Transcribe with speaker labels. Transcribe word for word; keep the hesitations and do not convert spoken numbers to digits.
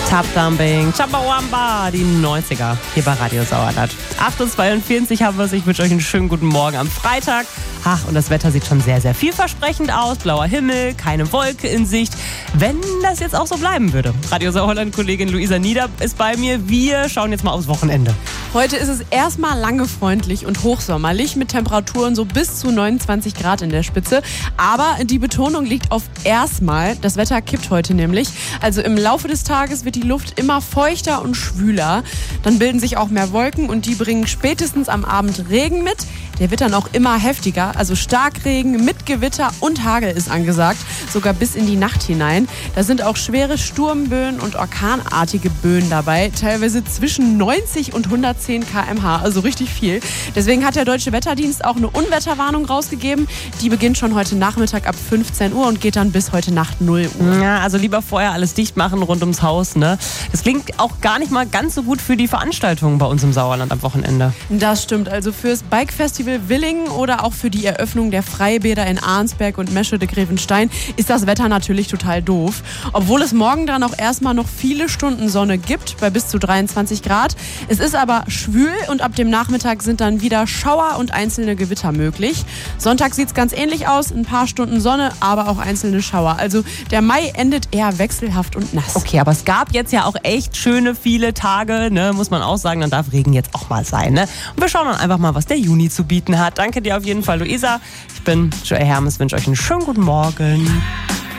Speaker 1: Tap-Dumping, Chumbawamba, die neunziger hier bei Radio Sauerland. acht Uhr zweiundvierzig haben wir es. Ich wünsche euch einen schönen guten Morgen am Freitag. Ach, und das Wetter sieht schon sehr, sehr vielversprechend aus. Blauer Himmel, keine Wolke in Sicht. Wenn das jetzt auch so bleiben würde. Radio Sauerland-Kollegin Luisa Nieder ist bei mir. Wir schauen jetzt mal aufs Wochenende.
Speaker 2: Heute ist es erstmal lange freundlich und hochsommerlich mit Temperaturen so bis zu neunundzwanzig Grad in der Spitze. Aber die Betonung liegt auf erstmal. Das Wetter kippt heute nämlich. Also im Laufe des Tages wird die Luft immer feuchter und schwüler. Dann bilden sich auch mehr Wolken und die bringen spätestens am Abend Regen mit. Der wird dann auch immer heftiger, also Starkregen mit Gewitter und Hagel ist angesagt, sogar bis in die Nacht hinein. Da sind auch schwere Sturmböen und orkanartige Böen dabei, teilweise zwischen neunzig und hundertzehn Kilometer pro Stunde, also richtig viel. Deswegen hat der Deutsche Wetterdienst auch eine Unwetterwarnung rausgegeben. Die beginnt schon heute Nachmittag ab fünfzehn Uhr und geht dann bis heute Nacht null Uhr.
Speaker 1: Ja, also lieber vorher alles dicht machen rund ums Haus, ne? Das klingt auch gar nicht mal ganz so gut für die Veranstaltungen bei uns im Sauerland am Wochenende.
Speaker 2: Das stimmt, also fürs Bike-Festival Willingen oder auch für die Eröffnung der Freibäder in Arnsberg und Meschede-Grevenstein ist das Wetter natürlich total doof. Obwohl es morgen dann auch erstmal noch viele Stunden Sonne gibt, bei bis zu dreiundzwanzig Grad. Es ist aber schwül und ab dem Nachmittag sind dann wieder Schauer und einzelne Gewitter möglich. Sonntag sieht es ganz ähnlich aus, ein paar Stunden Sonne, aber auch einzelne Schauer. Also der Mai endet eher wechselhaft und nass.
Speaker 1: Okay, aber es gab jetzt ja auch echt schöne, viele Tage, ne? Muss man auch sagen, dann darf Regen jetzt auch mal sein, ne? Und wir schauen dann einfach mal, was der Juni zu bieten hat. Danke dir auf jeden Fall, Luisa. Ich bin Joey Hermes, wünsche euch einen schönen guten Morgen.